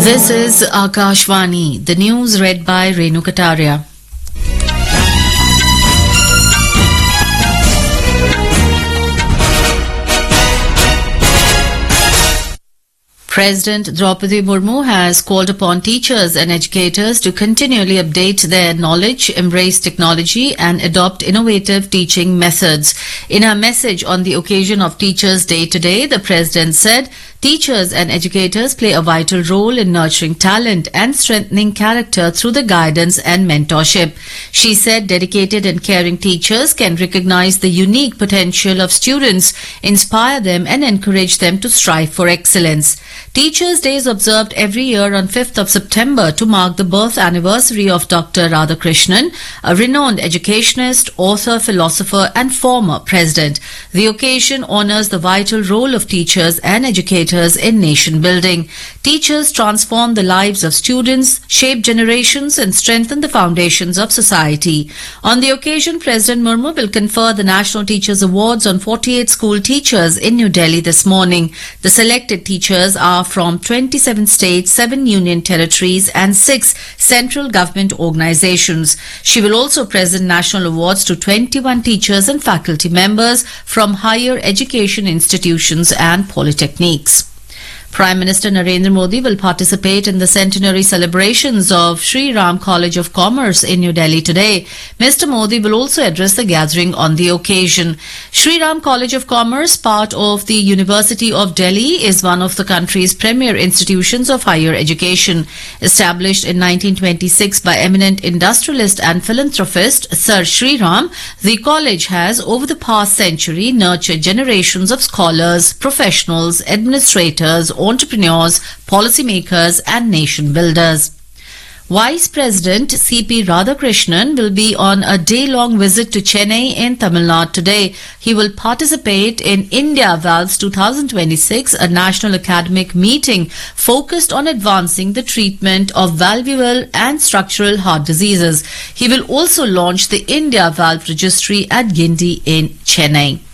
This is Akashvani, the news read by Renu Kataria. President Draupadi Murmu has called upon teachers and educators to continually update their knowledge, embrace technology and adopt innovative teaching methods. In her message on the occasion of Teachers' Day today, the President said, teachers and educators play a vital role in nurturing talent and strengthening character through the guidance and mentorship. She said dedicated and caring teachers can recognize the unique potential of students, inspire them and encourage them to strive for excellence. Teachers' Day is observed every year on 5th of September to mark the birth anniversary of Dr. Radhakrishnan, a renowned educationist, author, philosopher and former president. The occasion honors the vital role of teachers and educators in nation building. Teachers transform the lives of students, shape generations and strengthen the foundations of society. On the occasion, President Murmu will confer the National Teachers Awards on 48 school teachers in New Delhi this morning. The selected teachers are from 27 states, 7 union territories and 6 central government organizations. She will also present national awards to 21 teachers and faculty members from higher education institutions and polytechnics. Prime Minister Narendra Modi will participate in the centenary celebrations of Sri Ram College of Commerce in New Delhi today. Mr. Modi will also address the gathering on the occasion. Sri Ram College of Commerce, part of the University of Delhi, is one of the country's premier institutions of higher education. Established in 1926 by eminent industrialist and philanthropist Sir Sri Ram, the college has, over the past century, nurtured generations of scholars, professionals, administrators, entrepreneurs, policymakers and nation builders. Vice President C.P. Radhakrishnan will be on a day-long visit to Chennai in Tamil Nadu today. He will participate in India Valves 2026, a national academic meeting focused on advancing the treatment of valvular and structural heart diseases. He will also launch the India Valve Registry at Guindy in Chennai.